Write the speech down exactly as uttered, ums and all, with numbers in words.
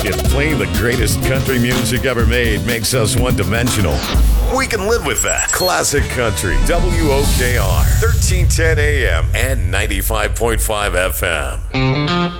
If playing the greatest country music ever made makes us one-dimensional, we can live with that. Classic Country, W O K R, thirteen ten A M and ninety-five point five F M.